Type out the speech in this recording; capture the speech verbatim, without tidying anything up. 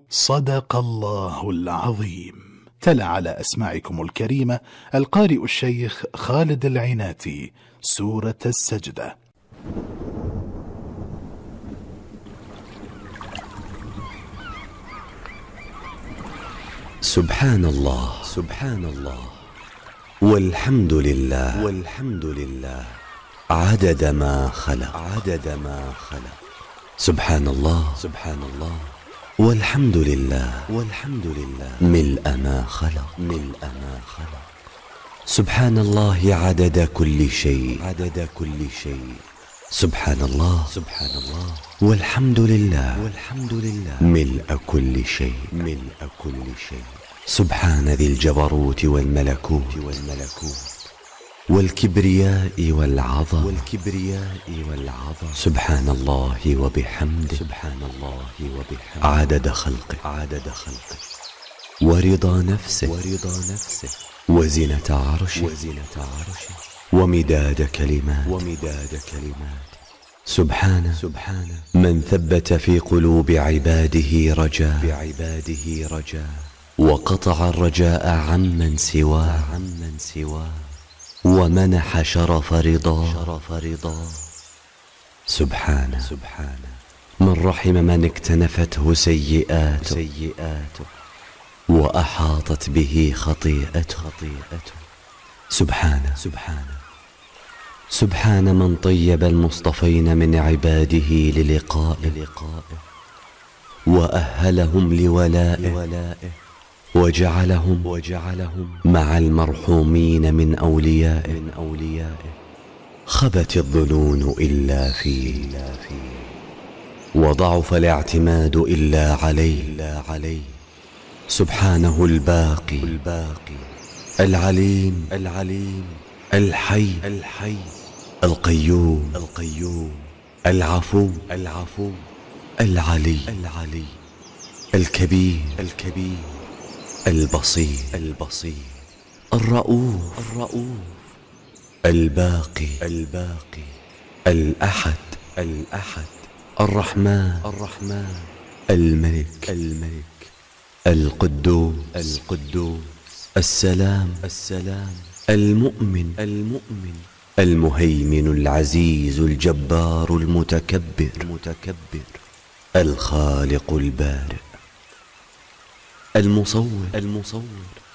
صدق الله العظيم. تلا على أسماعكم الكريمة القارئ الشيخ خالد العناتي سورة السجدة. سبحان الله سبحان الله والحمد لله والحمد لله عدد ما خلق عدد ما خلق. سبحان الله سبحان الله والحمد لله والحمد لله ملء ما خلق ملء ما خلق. سبحان الله عدد كل شيء عدد كل شيء. سبحان الله سبحان الله والحمد لله والحمد لله ملء كل شيء ملء كل شيء. سبحان ذي الجبروت والملكوت والملكوت والكبرياء والعظم والكبرياء والعظم. سبحان الله وبحمده سبحان الله وبحمده عدد خلقه عدد خلقه ورضا نفسه ورضا نفسه وزنة عرشه وزنة عرشه ومداد كلمات ومداد كلمات. سبحانه سبحانه من ثبت في قلوب عباده رجاء بعباده رجاء وقطع الرجاء عمن سواه عمن سواه ومنح شرف رضا شرف رضا. سبحانه سبحانه من رحم من اكتنفته سيئاته سيئاته وأحاطت به خطيئته خطيئته. سبحانه سبحانه سبحان من طيب المصطفين من عباده للقائه وأهلهم لولائه وجعلهم وجعلهم مع المرحومين من أوليائه من أوليائه. خبت الظنون إلا فيه وضعف الاعتماد إلا عليه إلا عليه. سبحانه الباقي الباقي العليم العليم الحي الحي القيوم القيوم العفو العفو العلي العلي الكبير الكبير البصير البصير الرؤوف الرؤوف الباقي الباقي الأحد الأحد الرحمن الرحمن الملك الملك القدوس القدوس السلام السلام المؤمن المؤمن المهيمن العزيز الجبار المتكبر المتكبر الخالق البارئ المصور المصور